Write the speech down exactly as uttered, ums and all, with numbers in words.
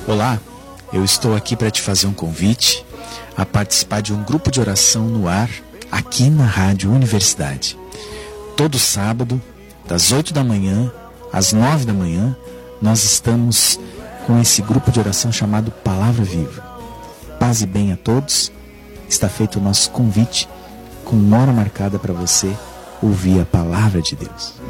Olá, eu estou aqui para te fazer um convite a participar de um grupo de oração no ar aqui na Rádio Universidade. Todo sábado, das oito da manhã às nove da manhã, nós estamos com esse grupo de oração chamado Palavra Viva. Paz e bem a todos. Está feito o nosso convite com hora marcada para você ouvir a Palavra de Deus.